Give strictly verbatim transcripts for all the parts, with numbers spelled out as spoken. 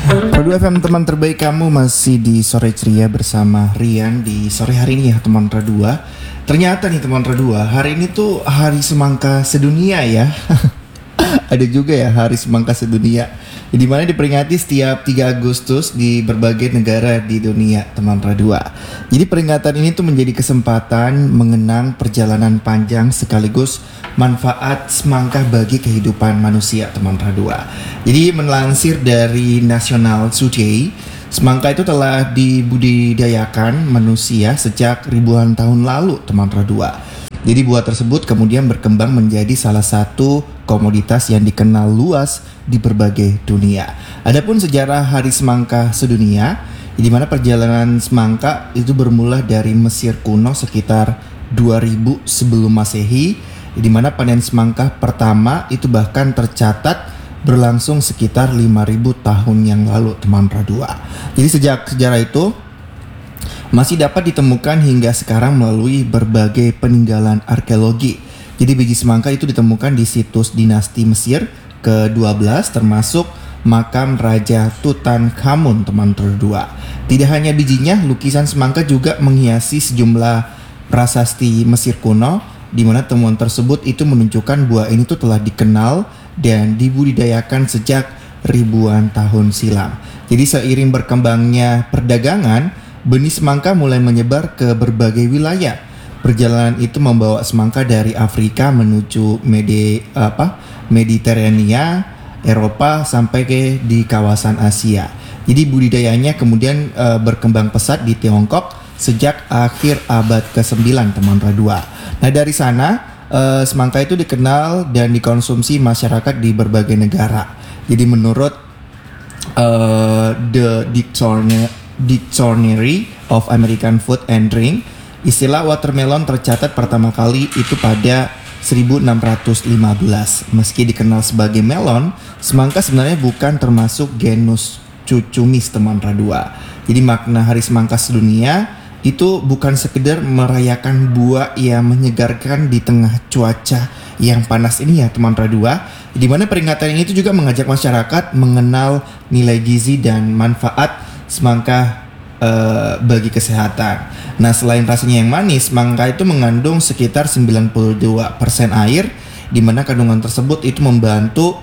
Produk F M teman terbaik kamu masih di sore ceria bersama Rian di sore hari ini ya teman Radua. Ternyata nih teman Radua, hari ini tuh hari semangka sedunia ya. Ada juga ya hari semangka sedunia, di mana diperingati setiap tiga Agustus di berbagai negara di dunia teman Radua. Jadi peringatan ini tuh menjadi kesempatan mengenang perjalanan panjang sekaligus manfaat semangka bagi kehidupan manusia teman Radua. Jadi melansir dari National Today, semangka itu telah dibudidayakan manusia sejak ribuan tahun lalu teman Radua. Jadi buah tersebut kemudian berkembang menjadi salah satu komoditas yang dikenal luas di berbagai dunia. Adapun sejarah Hari Semangka Sedunia, di mana perjalanan semangka itu bermula dari Mesir kuno sekitar dua ribu sebelum Masehi, di mana panen semangka pertama itu bahkan tercatat berlangsung sekitar lima ribu tahun yang lalu teman Radua. Jadi sejak sejarah itu masih dapat ditemukan hingga sekarang melalui berbagai peninggalan arkeologi. Jadi biji semangka itu ditemukan di situs dinasti Mesir ke dua belas termasuk makam Raja Tutankhamun teman Radua. Tidak hanya bijinya, lukisan semangka juga menghiasi sejumlah prasasti Mesir kuno, di mana temuan tersebut itu menunjukkan buah ini tuh telah dikenal dan dibudidayakan sejak ribuan tahun silam. Jadi seiring berkembangnya perdagangan, benih semangka mulai menyebar ke berbagai wilayah. Perjalanan itu membawa semangka dari Afrika menuju Medi, apa, Mediterania, Eropa sampai ke di kawasan Asia. Jadi budidayanya kemudian e, berkembang pesat di Tiongkok sejak akhir abad kesembilan teman Radua. Nah dari sana e, semangka itu dikenal dan dikonsumsi masyarakat di berbagai negara. Jadi menurut e, The Dictionary Dictionary of American Food and Drink, istilah watermelon tercatat pertama kali itu pada seribu enam ratus lima belas. Meski dikenal sebagai melon, semangka sebenarnya bukan termasuk genus Cucumis teman Radua. Jadi makna Hari Semangka Sedunia itu bukan sekedar merayakan buah yang menyegarkan di tengah cuaca yang panas ini ya teman Radua, di mana peringatan ini itu juga mengajak masyarakat mengenal nilai gizi dan manfaat semangka uh, bagi kesehatan. Nah, selain rasanya yang manis, semangka itu mengandung sekitar sembilan puluh dua persen air, di mana kandungan tersebut itu membantu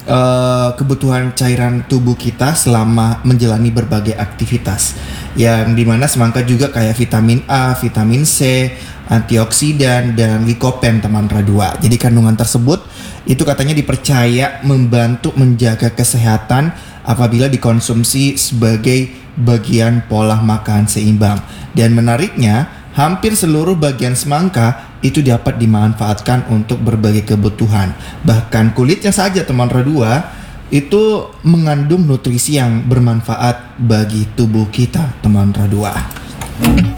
uh, kebutuhan cairan tubuh kita selama menjalani berbagai aktivitas. Yang dimana semangka juga kayak vitamin A, vitamin C, antioksidan, dan likopen teman Radua. Jadi kandungan tersebut itu katanya dipercaya membantu menjaga kesehatan apabila dikonsumsi sebagai bagian pola makan seimbang. Dan menariknya, hampir seluruh bagian semangka itu dapat dimanfaatkan untuk berbagai kebutuhan. Bahkan kulitnya saja teman Radua itu mengandung nutrisi yang bermanfaat bagi tubuh kita teman Radua.